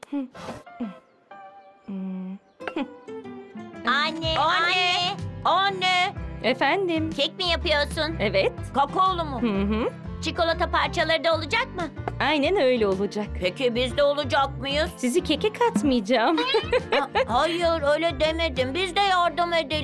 Anne, Anne! Anne! Efendim? Kek mi yapıyorsun? Evet. Kakaolu mu? Hı hı. Çikolata parçaları da olacak mı? Aynen öyle olacak. Peki biz de olacak mıyız? Sizi keke katmayacağım. Hayır öyle demedim. Biz de yardım edelim.